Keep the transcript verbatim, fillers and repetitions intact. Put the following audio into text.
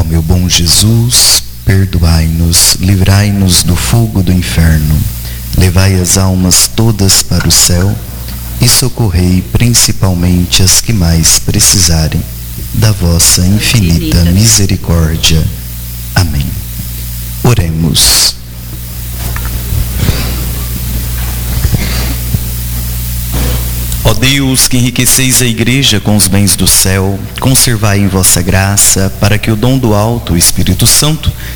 meu bom Jesus, perdoai-nos, livrai-nos do fogo do inferno, levai as almas todas para o céu e socorrei principalmente as que mais precisarem da vossa infinita misericórdia. Amém. Oremos. Ó Deus, que enriqueceis a Igreja com os bens do céu, conservai em vossa graça, para que o dom do alto, o Espírito Santo,